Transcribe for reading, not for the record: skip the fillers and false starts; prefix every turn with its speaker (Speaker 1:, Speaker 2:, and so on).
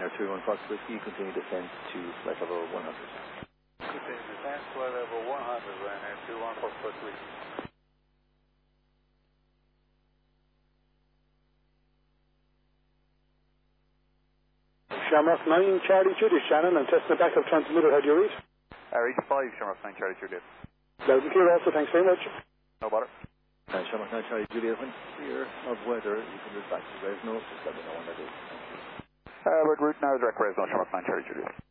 Speaker 1: 31 Fox Whiskey, continue descent to flight level 100.
Speaker 2: Continue descent, flight level 100, Ryanair 21 Fox Whiskey.
Speaker 3: Shamrock 9, Charlie Juliet, Shannon, I'm testing the backup transmitter, how do you read?
Speaker 2: Reach 5, Shamrock 9, Charlie Juliet.
Speaker 3: Loud and clear also, thanks very much.
Speaker 2: No bother.
Speaker 1: Shamrock 9, Charlie Juliet, when clear of weather, you can move back to Resno, just let me know when that is. Thank you.
Speaker 2: Route now, direct Resno, Shamrock 9, Charlie Juliet.